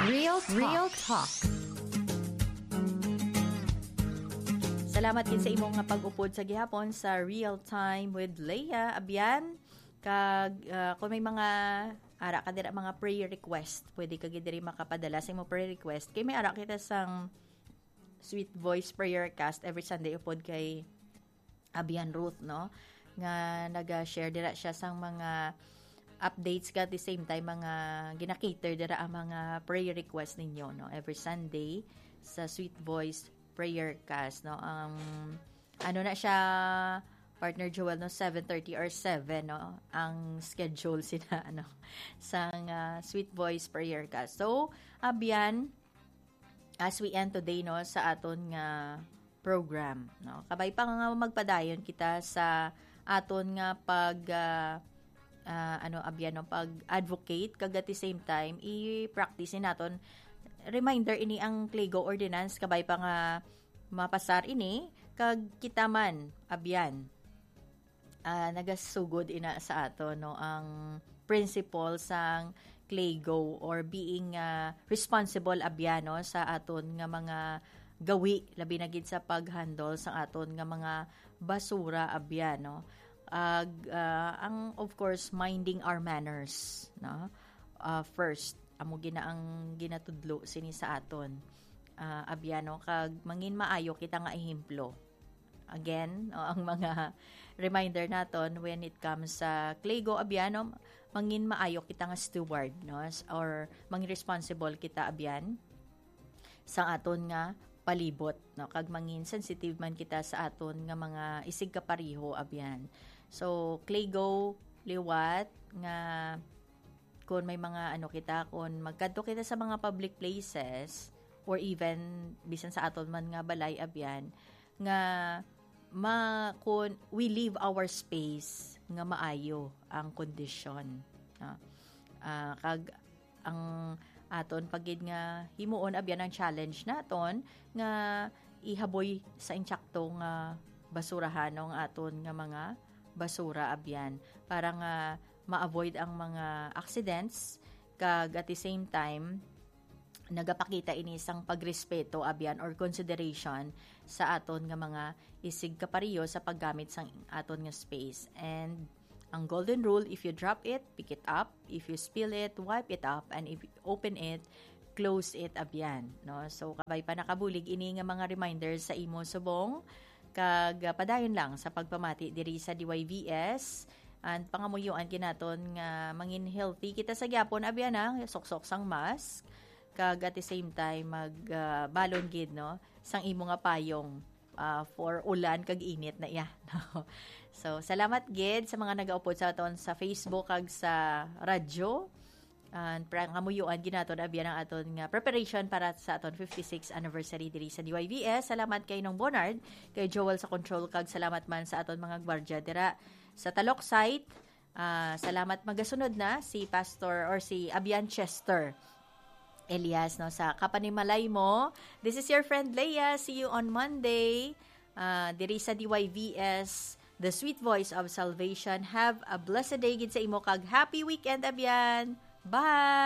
Real Talk. Salamat din sa imong nga pag-upod sa gihapon sa Real Time with Leia Abian. Kung may mga ara ka dira mga prayer request, pwede ka diri makapadala sa imong prayer request. Kay may ara kita sang Sweet Voice Prayer Cast every Sunday upod kay Abian Ruth, no? Nga naga-share dira siya sang mga updates ka at the same time mga gina-cater dira ang mga prayer request ninyo, no? Every Sunday sa Sweet Voice Prayer Cast, no? Ano na siya, partner Joel, no? 7:30 or 7, no? Ang schedule sina sang Sweet Voice Prayer Cast. So, Abian, as we end today, no, sa aton nga program, no? Kabay pa nga magpadayon kita sa aton nga Abian, no, pag-advocate kag at the same time i-practice naton. Reminder ini ang Clego Ordinance, kabay pa nga mapasar ini kag kita man Abian nagasugod ina sa ato, no, ang principle sang Clego or being responsible Abian, no, sa aton nga mga gawi labi na gid sa paghandle sa aton nga mga basura Abian, no. Ang of course minding our manners, no, first amo ginaang ginatudlo sini sa aton Abian, no, kag mangin maayo kita nga ehemplo. Again, no, ang mga reminder naton when it comes sa Clego Abian, no, mangin maayo kita nga steward, no, or mangin responsible kita Abian sa aton nga palibot, no, kag mangin sensitive man kita sa aton nga mga isig kapariho Abian. So Clego liwat nga kung may mga kita, kung magkadto kita sa mga public places or even bisan sa aton man nga balay Abian, nga kung we leave our space nga maayo ang kondisyon, kag ang aton pagid nga himuon Abian ang challenge naton nga ihaboy sa intsakto nga basurahan ng aton nga mga basura Abian para nga ma-avoid ang mga accidents kag at the same time nagapakita ini sang pagrespeto Abian or consideration sa aton nga mga isig kapariyo sa paggamit sang aton nga space. And ang golden rule, if you drop it, pick it up. If you spill it, wipe it up. And if you open it, close it Abian, no. So kabay pa nakabulig ini nga mga reminders sa imo subong kag padayon lang sa pagpamati diri sa DYVS and pangamuyuan kinaton nga mangin healthy kita sa gyapon Abian, sok-sok sang mask kag at the same time balon gid, no, sang imo nga payong for ulan kag init na iya, no? So salamat gid sa mga nagaupod sa aton sa Facebook kag sa radyo. And pangamuyuan ginaton Abian ang aton nga preparation para sa aton 56th anniversary diri sa DYVS. Salamat kay Nong Bonard, kay Joel sa control kag salamat man sa aton mga gwardiya dira sa Talok site. Salamat magasunod na si Pastor or si Abian Chester Elias, no, sa kapanimalay mo. This is your friend Leia. See you on Monday diri sa DYVS, the Sweet Voice of Salvation. Have a blessed day gid sa imo kag happy weekend Abian. Bye!